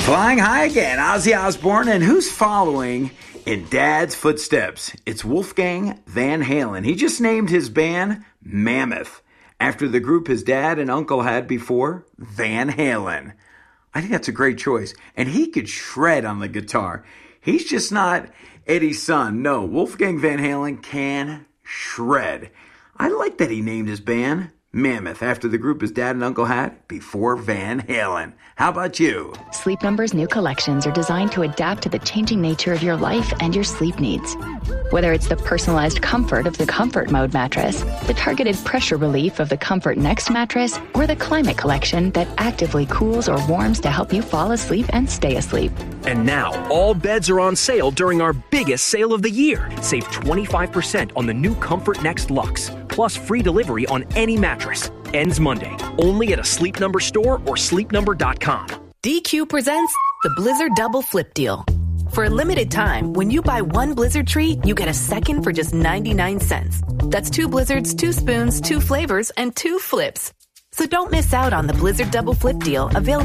Flying high again, Ozzy Osbourne, and who's following in Dad's footsteps? It's Wolfgang Van Halen. He just named his band Mammoth, after the group his dad and uncle had before, Van Halen. I think that's a great choice, and he could shred on the guitar. He's just not Eddie's son. No, Wolfgang Van Halen can shred. I like that he named his band Mammoth, after the group his dad and uncle had before Van Halen. How about you? Sleep Number's new collections are designed to adapt to the changing nature of your life and your sleep needs. Whether it's the personalized comfort of the Comfort Mode mattress, the targeted pressure relief of the Comfort Next mattress, or the Climate Collection that actively cools or warms to help you fall asleep and stay asleep. And now, all beds are on sale during our biggest sale of the year. Save 25% on the new Comfort Next Luxe, plus free delivery on any mattress. Ends Monday, only at a Sleep Number store or sleepnumber.com. DQ presents the Blizzard Double Flip Deal. For a limited time, when you buy one Blizzard treat, you get a second for just 99 cents. That's 2 Blizzards, 2 spoons, 2 flavors, and 2 flips. So don't miss out on the Blizzard Double Flip Deal, available